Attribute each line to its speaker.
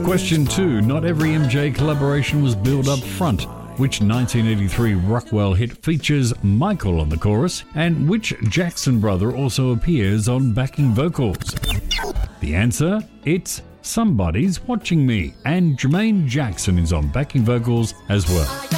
Speaker 1: Question 2. Not every MJ collaboration was billed up front. Which 1983 Rockwell hit features Michael on the chorus, and which Jackson brother also appears on backing vocals? The answer? It's Somebody's Watching Me, and Jermaine Jackson is on backing vocals as well.